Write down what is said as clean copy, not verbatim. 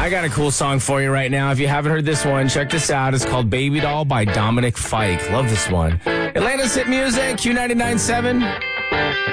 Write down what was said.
I got a cool song for you right now. If you haven't heard this one, check this out. It's called Baby Doll by Dominic Fike. Love this one. Atlanta's Hit Music, Q99.7.